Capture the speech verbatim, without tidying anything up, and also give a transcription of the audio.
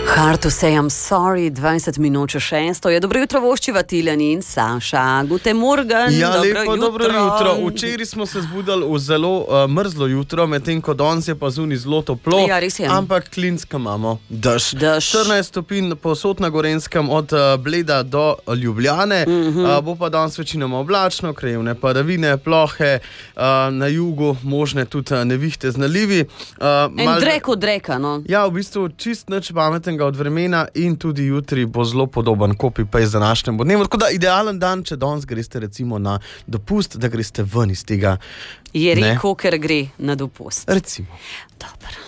Hard to say I'm sorry, dvajset minut čez šesto je. Dobro jutro voščiva Tiljani in Saša. Guten Morgen, ja, dobro lepo, jutro. dobro jutro. Včeraj smo se zbudili v zelo uh, mrzlo jutro, medtem ko danes je pa zunaj zelo toplo. Ja, res je. Ampak Klinska imamo dež. Dež. štirinajst stopinj povsod na Gorenskem od uh, Bleda do Ljubljane. Mhm. Uh, bo pa danes večinoma oblačno, krajevne padavine, plohe, uh, na jugu možne tudi uh, nevihte z nalivi. Uh, En mal- drek od dreka, no. Ja, v bistvu čist nič pametnega od vremena in tudi jutri bo zelo podoben copy-paste za današnjem dnevu. Tako da idealen dan, če danes greste recimo na dopust, da greste ven iz tega. Je Ne. rekel, ker gre na dopust. Recimo. Dobro.